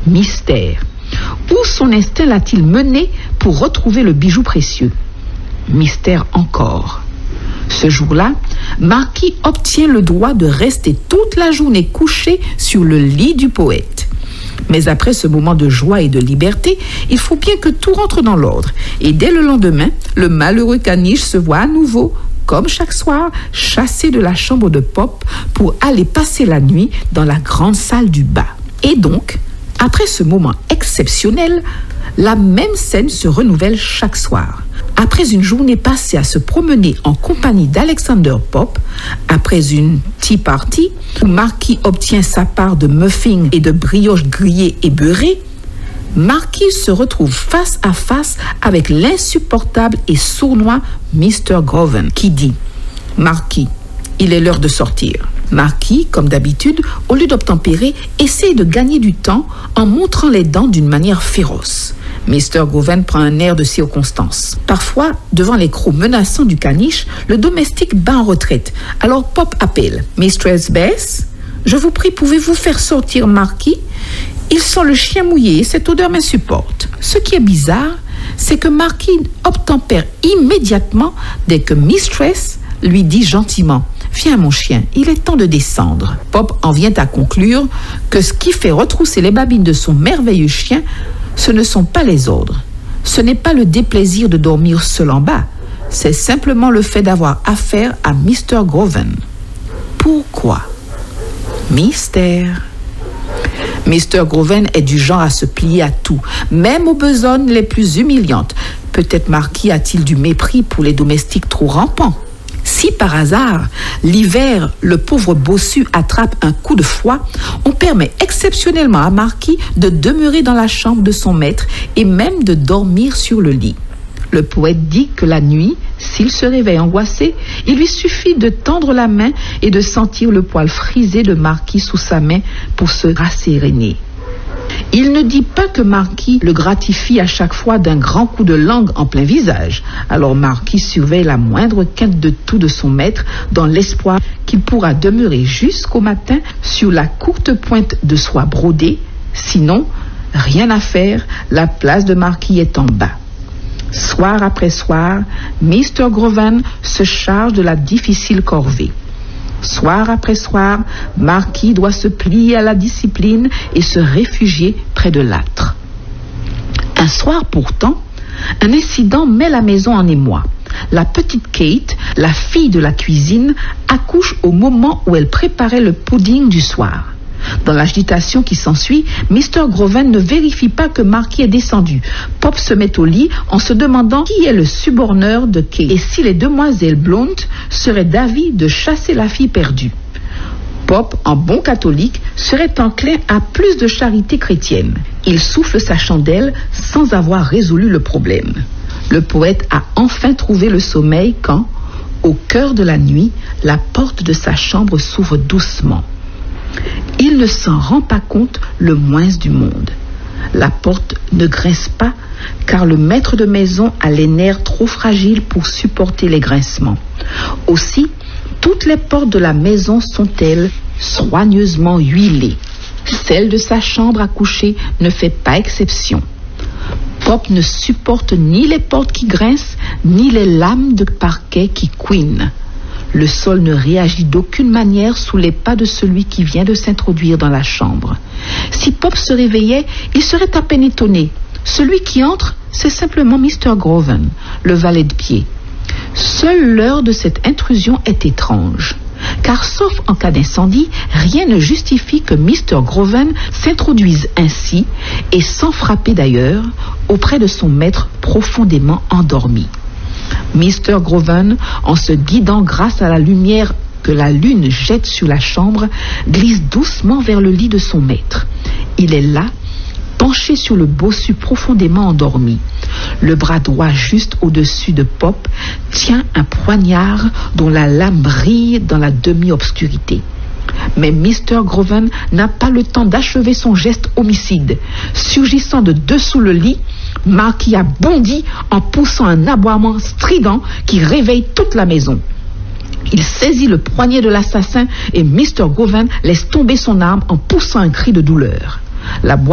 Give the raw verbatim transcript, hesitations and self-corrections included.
Mystère. Où son instinct l'a-t-il mené pour retrouver le bijou précieux? Mystère encore. Ce jour-là, Marquis obtient le droit de rester toute la journée couché sur le lit du poète. Mais après ce moment de joie et de liberté, il faut bien que tout rentre dans l'ordre. Et dès le lendemain, le malheureux caniche se voit à nouveau, comme chaque soir, chassé de la chambre de Pop pour aller passer la nuit dans la grande salle du bas. Et donc, après ce moment exceptionnel, la même scène se renouvelle chaque soir. Après une journée passée à se promener en compagnie d'Alexander Pop, après une tea party où Marquis obtient sa part de muffins et de brioches grillées et beurrées, Marquis se retrouve face à face avec l'insupportable et sournois mister Groven qui dit « Marquis, il est l'heure de sortir ». Marquis, comme d'habitude, au lieu d'obtempérer, essaie de gagner du temps en montrant les dents d'une manière féroce. mister Groven prend un air de circonstance. Parfois, devant les crocs menaçants du caniche, le domestique bat en retraite. Alors Pop appelle « Mistress Bess, je vous prie, pouvez-vous faire sortir Marquis? Il sent le chien mouillé et cette odeur m'insupporte. » Ce qui est bizarre, c'est que Marquis obtempère immédiatement dès que Mistress lui dit gentiment « Viens mon chien, il est temps de descendre. » Pop en vient à conclure que ce qui fait retrousser les babines de son merveilleux chien, ce ne sont pas les ordres. Ce n'est pas le déplaisir de dormir seul en bas. C'est simplement le fait d'avoir affaire à mister Groven. Pourquoi? Mystère. mister Groven est du genre à se plier à tout, même aux besognes les plus humiliantes. Peut-être Marquis a-t-il du mépris pour les domestiques trop rampants. Si par hasard, l'hiver, le pauvre bossu attrape un coup de foie, on permet exceptionnellement à Marquis de demeurer dans la chambre de son maître et même de dormir sur le lit. Le poète dit que la nuit, s'il se réveille angoissé, il lui suffit de tendre la main et de sentir le poil frisé de Marquis sous sa main pour se rasséréner. Il ne dit pas que Marquis le gratifie à chaque fois d'un grand coup de langue en plein visage. Alors Marquis surveille la moindre quinte de toux de son maître dans l'espoir qu'il pourra demeurer jusqu'au matin sur la courte pointe de soie brodée. Sinon, rien à faire, la place de Marquis est en bas. Soir après soir, mister Groven se charge de la difficile corvée. Soir après soir, Marquis doit se plier à la discipline et se réfugier près de l'âtre. Un soir pourtant, un incident met la maison en émoi. La petite Kate, la fille de la cuisine, accouche au moment où elle préparait le pudding du soir. Dans l'agitation qui s'ensuit, mister Groven ne vérifie pas que Marquis est descendu. Pop se met au lit en se demandant qui est le suborneur de Kate et si les demoiselles Blount seraient d'avis de chasser la fille perdue. Pop, en bon catholique, serait enclin à plus de charité chrétienne. Il souffle sa chandelle sans avoir résolu le problème. Le poète a enfin trouvé le sommeil quand, au cœur de la nuit, la porte de sa chambre s'ouvre doucement. Il ne s'en rend pas compte le moins du monde. La porte ne grince pas car le maître de maison a les nerfs trop fragiles pour supporter les grincements. Aussi, toutes les portes de la maison sont-elles soigneusement huilées. Celle de sa chambre à coucher ne fait pas exception. Pop ne supporte ni les portes qui grincent, ni les lames de parquet qui couinent. Le sol ne réagit d'aucune manière sous les pas de celui qui vient de s'introduire dans la chambre. Si Pop se réveillait, il serait à peine étonné. Celui qui entre, c'est simplement mister Groven, le valet de pied. Seule l'heure de cette intrusion est étrange, car sauf en cas d'incendie, rien ne justifie que mister Groven s'introduise ainsi, et sans frapper d'ailleurs, auprès de son maître profondément endormi. mister Groven, en se guidant grâce à la lumière que la lune jette sur la chambre, glisse doucement vers le lit de son maître. Il est là, penché sur le bossu profondément endormi. Le bras droit juste au-dessus de Pop tient un poignard dont la lame brille dans la demi-obscurité. Mais mister Groven n'a pas le temps d'achever son geste homicide. Surgissant de dessous le lit, Marquis a bondi en poussant un aboiement strident qui réveille toute la maison. Il saisit le poignet de l'assassin et mister Groven laisse tomber son arme en poussant un cri de douleur. La